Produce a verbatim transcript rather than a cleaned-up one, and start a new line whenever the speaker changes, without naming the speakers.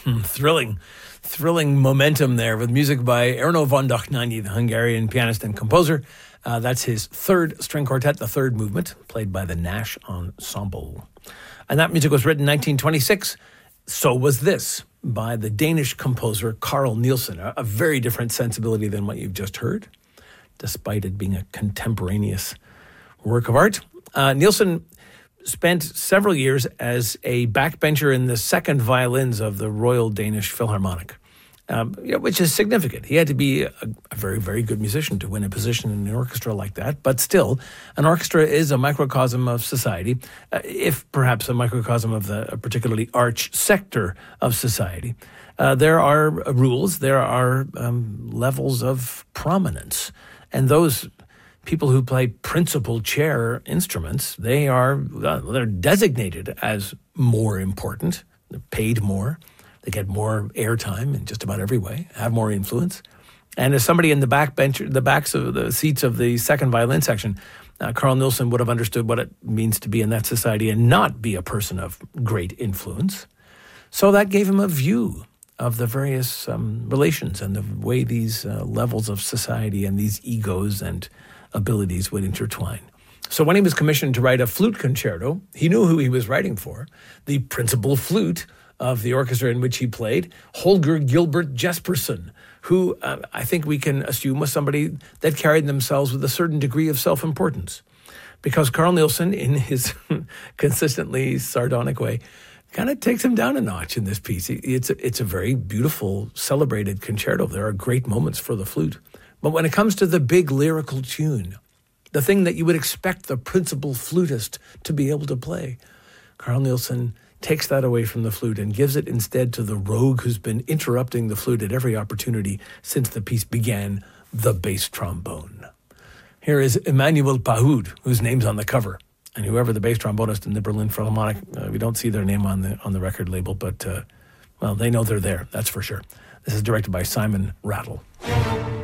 thrilling, thrilling momentum there with music by Erno von Dohnányi, the Hungarian pianist and composer. Uh, that's his third string quartet, the third movement, played by the Nash Ensemble. And that music was written in nineteen twenty-six. So was this, by the Danish composer Carl Nielsen, a, a very different sensibility than what you've just heard, despite it being a contemporaneous work of art. Uh, Nielsen spent several years as a backbencher in the second violins of the Royal Danish Philharmonic, um, you know, which is significant. He had to be a, a very, very good musician to win a position in an orchestra like that. But still, an orchestra is a microcosm of society, uh, if perhaps a microcosm of the a particularly arch sector of society. Uh, there are rules, there are um, levels of prominence, and those people who play principal chair instruments, they are uh, they're designated as more important. They're paid more. They get more airtime in just about every way, have more influence. And as somebody in the back bench, the backs of the seats of the second violin section, uh, Carl Nielsen would have understood what it means to be in that society and not be a person of great influence. So that gave him a view of the various um, relations and the way these uh, levels of society and these egos and abilities would intertwine. So when he was commissioned to write a flute concerto, he knew who he was writing for, the principal flute of the orchestra in which he played, Holger Gilbert Jespersen, who uh, I think we can assume was somebody that carried themselves with a certain degree of self-importance. Because Carl Nielsen, in his consistently sardonic way, kind of takes him down a notch in this piece. It's a, it's a very beautiful, celebrated concerto. There are great moments for the flute. But when it comes to the big lyrical tune, the thing that you would expect the principal flutist to be able to play, Carl Nielsen takes that away from the flute and gives it instead to the rogue who's been interrupting the flute at every opportunity since the piece began, the bass trombone. Here is Emmanuel Pahud, whose name's on the cover. And whoever the bass trombonist in the Berlin Philharmonic, uh, we don't see their name on the on the record label, but, uh, well, they know they're there, that's for sure. This is directed by Simon Rattle.